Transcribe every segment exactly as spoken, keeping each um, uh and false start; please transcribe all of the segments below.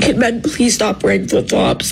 It meant please stop wearing flip-flops.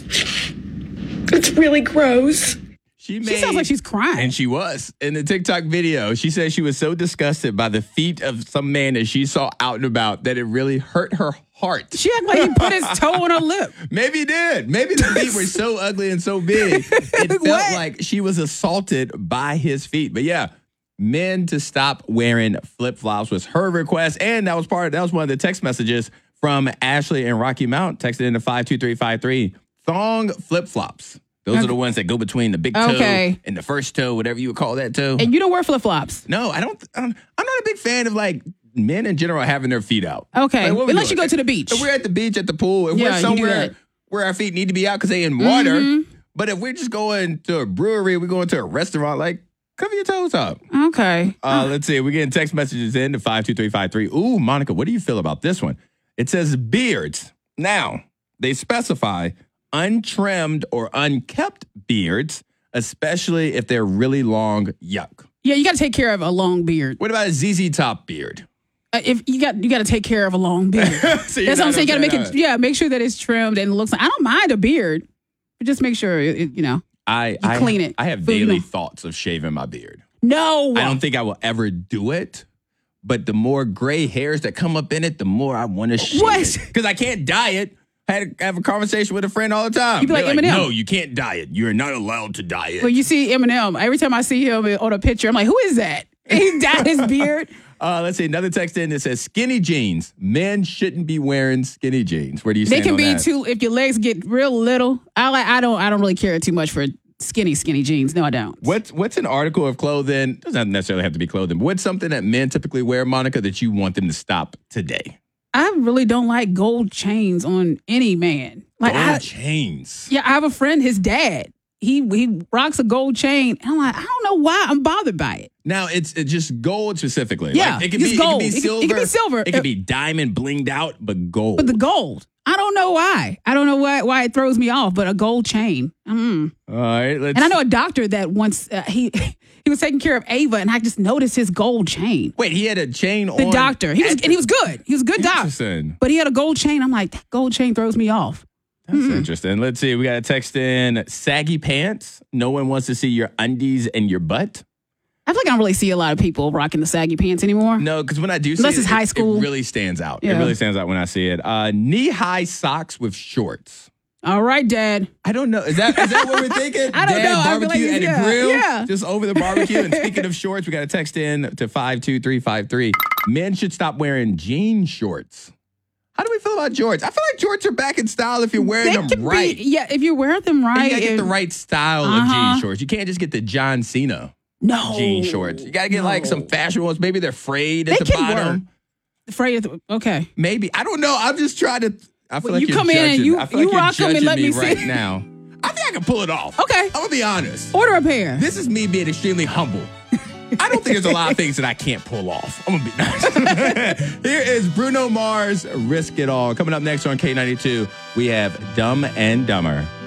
It's really gross. She, made, she sounds like she's crying. And she was. In the TikTok video, she said she was so disgusted by the feet of some man that she saw out and about that it really hurt her heart. She acted like he put his toe on her lip. Maybe he did. Maybe the feet were so ugly and so big, it felt What? like she was assaulted by his feet. But yeah, men to stop wearing flip-flops was her request. And that was part of, that was one of the text messages from Ashley and Rocky Mount. Texted into five two three five three. Thong flip-flops. Those okay. are the ones that go between the big toe okay. and the first toe, whatever you would call that toe. And you don't wear flip-flops? No, I don't. I don't I'm not a big fan of like men in general having their feet out. Okay, like, unless you go to the beach. If we're at the beach, at the pool, if yeah, we're somewhere where our feet need to be out because they're in water, mm-hmm. but if we're just going to a brewery, we're going to a restaurant, like cover your toes up. Okay. Uh, let's see. We're getting text messages in to five two three five three. Ooh, Monica, what do you feel about this one? It says beards. Now, they specify untrimmed or unkept beards, especially if they're really long. Yuck. Yeah, you got to take care of a long beard. What about a Z Z Top beard? Uh, if you got you got to take care of a long beard. so That's what I'm saying. You got to make it. Yeah, make sure that it's trimmed and looks. I don't mind a beard, but just make sure it, it, you know. I you I, clean it. I have daily thoughts of shaving my beard. No, I don't think I will ever do it. But the more gray hairs that come up in it, the more I want to shave what? Because I can't dye it. I had to have a conversation with a friend all the time. You be like, like Eminem. No, you can't dye it. You're not allowed to dye it. Well, you see Eminem. Every time I see him on a picture, I'm like, who is that? He dyed his beard. Uh, let's see, another text in that says skinny jeans. Men shouldn't be wearing skinny jeans. Where do you stand They can on be that? too, if your legs get real little. I like. I don't. I don't really care too much for skinny, skinny jeans. No, I don't. What's what's an article of clothing? Doesn't necessarily have to be clothing, but what's something that men typically wear, Monica, that you want them to stop today? I really don't like gold chains on any man. Like gold I, chains. Yeah, I have a friend. His dad. He he rocks a gold chain. And I'm like, I don't know why I'm bothered by it. Now it's it's just gold specifically. Yeah, like, it can it's be gold. It can be silver. It, it can be silver. It can be diamond blinged out, but gold. But the gold. I don't know why. I don't know why why it throws me off. But a gold chain. Mm. All right, let's. And I know a doctor that once uh, he he was taking care of Ava, and I just noticed his gold chain. Wait, he had a chain the on. The doctor. He was and he was good. He was a good doctor. But he had a gold chain. I'm like, that gold chain throws me off. That's mm-hmm. interesting. Let's see. We got a text in saggy pants. No one wants to see your undies and your butt. I feel like I don't really see a lot of people rocking the saggy pants anymore. No, because when I do see Unless it, it's high it, school. it really stands out. Yeah. It really stands out when I see it. Uh, knee-high socks with shorts. All right, Dad. I don't know. Is that is that what we're thinking? I don't Dad know. barbecue I at like, a grill? yeah. Just over the barbecue. And speaking of shorts, we got a text in to five two three five three. Men should stop wearing jean shorts. How do we feel about jorts? I feel like jorts are back in style if you're wearing they them right. Be, yeah, if you wear them right. And you gotta get if, the right style uh-huh. of jean shorts. You can't just get the John Cena no. jean shorts. You gotta get no. like some fashion ones. Maybe they're frayed at they the can bottom. Work. Frayed at the, okay. Maybe. I don't know. I'm just trying to. I feel well, like you you're come judging, in and you, I feel you like you're rock them and let me, me right see. now. I think I can pull it off. Okay. I'm gonna be honest. Order a pair. This is me being extremely humble. I don't think there's a lot of things that I can't pull off. I'm gonna be nice. Here is Bruno Mars, Risk It All. Coming up next on K ninety-two, we have Dumb and Dumber.